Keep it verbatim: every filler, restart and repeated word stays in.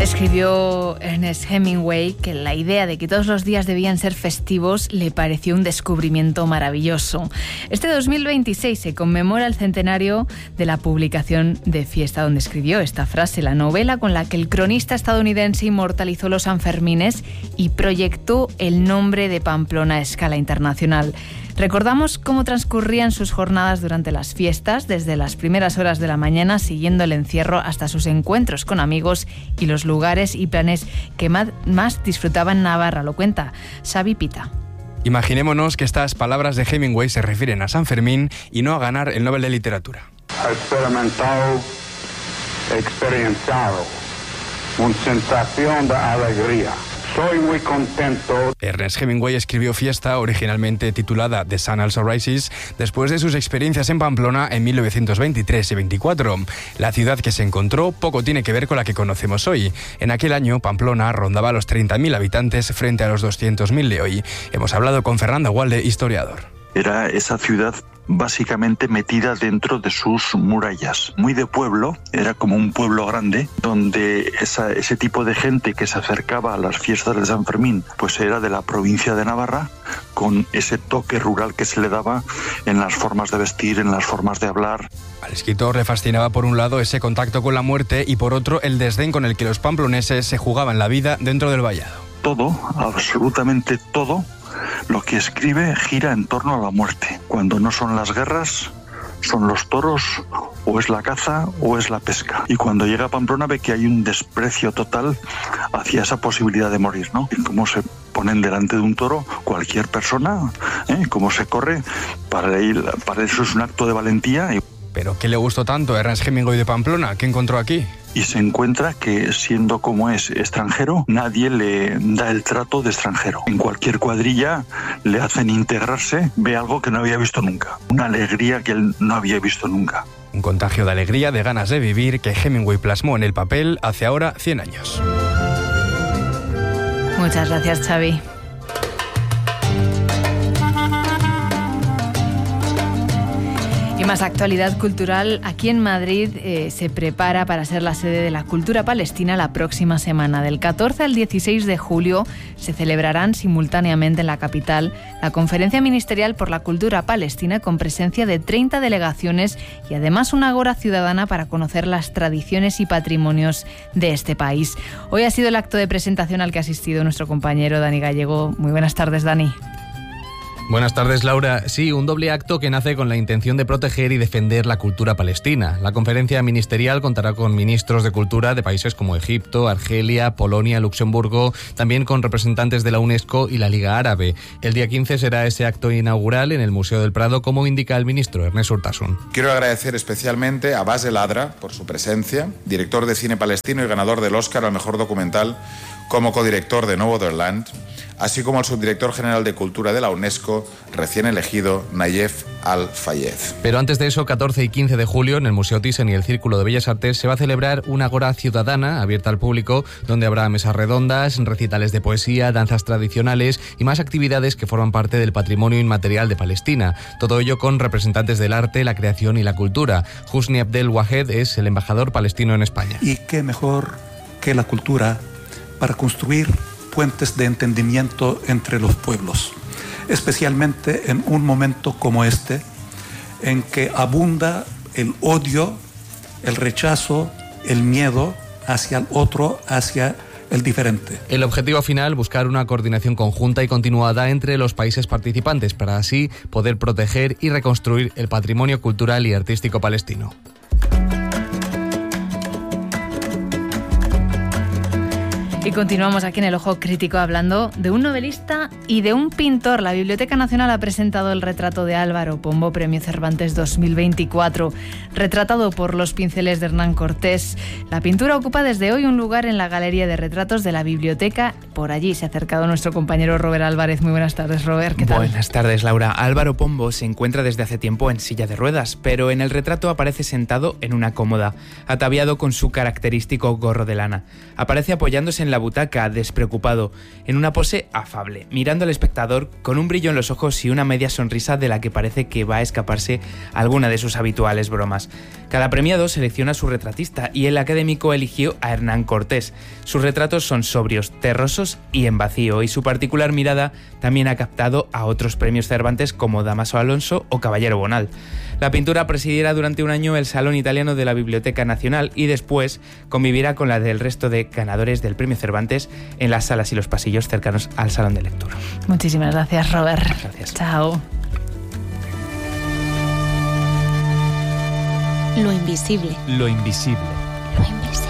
Escribió Ernest Hemingway que la idea de que todos los días debían ser festivos le pareció un descubrimiento maravilloso. Este dos mil veintiséis se conmemora el centenario de la publicación de Fiesta, donde escribió esta frase, la novela con la que el cronista estadounidense inmortalizó los Sanfermines y proyectó el nombre de Pamplona a escala internacional. Recordamos cómo transcurrían sus jornadas durante las fiestas, desde las primeras horas de la mañana, siguiendo el encierro hasta sus encuentros con amigos y los lugares y planes que más, más disfrutaba en Navarra. Lo cuenta Xavi Pita. Imaginémonos que estas palabras de Hemingway se refieren a San Fermín y no a ganar el Nobel de Literatura. Experimentado, experienciado, una sensación de alegría. Soy muy contento. Ernest Hemingway escribió Fiesta, originalmente titulada The Sun Also Rises, después de sus experiencias en Pamplona en mil novecientos veintitrés y veinticuatro. La ciudad que se encontró poco tiene que ver con la que conocemos hoy. En aquel año, Pamplona rondaba los treinta mil habitantes frente a los doscientos mil de hoy. Hemos hablado con Fernando Walde, historiador. Era esa ciudad básicamente metida dentro de sus murallas. Muy de pueblo, era como un pueblo grande, donde esa, ese tipo de gente que se acercaba a las fiestas de San Fermín, pues era de la provincia de Navarra, con ese toque rural que se le daba en las formas de vestir, en las formas de hablar. Al escritor le fascinaba por un lado ese contacto con la muerte y por otro el desdén con el que los pamploneses se jugaban la vida dentro del vallado. Todo, absolutamente todo, lo que escribe gira en torno a la muerte. Cuando no son las guerras, son los toros, o es la caza, o es la pesca. Y cuando llega a Pamplona ve que hay un desprecio total hacia esa posibilidad de morir, ¿no? Y cómo se ponen delante de un toro cualquier persona, ¿eh? Cómo se corre, para, ir, para eso es un acto de valentía. ¿Pero qué le gustó tanto a Ernest Hemingway de Pamplona? ¿Qué encontró aquí? Y se encuentra que, siendo como es extranjero, nadie le da el trato de extranjero. En cualquier cuadrilla le hacen integrarse, ve algo que no había visto nunca. Una alegría que él no había visto nunca. Un contagio de alegría, de ganas de vivir, que Hemingway plasmó en el papel hace ahora cien años. Muchas gracias, Xavi. Y más actualidad cultural. Aquí en Madrid eh, se prepara para ser la sede de la cultura palestina la próxima semana. Del catorce al dieciséis de julio se celebrarán simultáneamente en la capital la Conferencia Ministerial por la Cultura Palestina, con presencia de treinta delegaciones y además una agora ciudadana para conocer las tradiciones y patrimonios de este país. Hoy ha sido el acto de presentación al que ha asistido nuestro compañero Dani Gallego. Muy buenas tardes, Dani. Buenas tardes, Laura. Sí, un doble acto que nace con la intención de proteger y defender la cultura palestina. La conferencia ministerial contará con ministros de cultura de países como Egipto, Argelia, Polonia, Luxemburgo, también con representantes de la UNESCO y la Liga Árabe. El día quince será ese acto inaugural en el Museo del Prado, como indica el ministro Ernest Urtasun. Quiero agradecer especialmente a Bas El Adra por su presencia, director de cine palestino y ganador del Oscar al mejor documental como codirector de No Other Land, así como al subdirector general de Cultura de la UNESCO, recién elegido, Nayef Al-Fayed. Pero antes de eso, catorce y quince de julio, en el Museo Thyssen y el Círculo de Bellas Artes, se va a celebrar una agora ciudadana abierta al público, donde habrá mesas redondas, recitales de poesía, danzas tradicionales y más actividades que forman parte del patrimonio inmaterial de Palestina. Todo ello con representantes del arte, la creación y la cultura. Husni Abdel Wahed es el embajador palestino en España. Y qué mejor que la cultura para construir puentes de entendimiento entre los pueblos, especialmente en un momento como este, en que abunda el odio, el rechazo, el miedo hacia el otro, hacia el diferente. El objetivo final, buscar una coordinación conjunta y continuada entre los países participantes para así poder proteger y reconstruir el patrimonio cultural y artístico palestino. Y continuamos aquí en El Ojo Crítico hablando de un novelista y de un pintor. La Biblioteca Nacional ha presentado el retrato de Álvaro Pombo, Premio Cervantes dos mil veinticuatro, retratado por los pinceles de Hernán Cortés. La pintura ocupa desde hoy un lugar en la Galería de Retratos de la Biblioteca. Por allí se ha acercado nuestro compañero Robert Álvarez. Muy buenas tardes, Robert. ¿Qué tal? Buenas tardes, Laura. Álvaro Pombo se encuentra desde hace tiempo en silla de ruedas, pero en el retrato aparece sentado en una cómoda, ataviado con su característico gorro de lana. Aparece apoyándose en la butaca, despreocupado, en una pose afable, mirando al espectador con un brillo en los ojos y una media sonrisa de la que parece que va a escaparse alguna de sus habituales bromas. Cada premiado selecciona a su retratista y el académico eligió a Hernán Cortés. Sus retratos son sobrios, terrosos y en vacío, y su particular mirada también ha captado a otros premios Cervantes como Dámaso Alonso o Caballero Bonal. La pintura presidirá durante un año el Salón Italiano de la Biblioteca Nacional y después convivirá con la del resto de ganadores del premio Cervantes en las salas y los pasillos cercanos al Salón de Lectura. Muchísimas gracias, Robert. Gracias. Chao. Lo invisible. Lo invisible. Lo invisible.